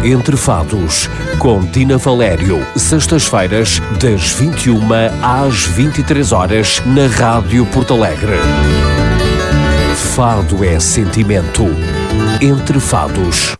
Entre Fados, com Dina Valério, sextas-feiras, das 21 às 23 horas, na Rádio Porto Alegre. Fado é sentimento. Entre Fados.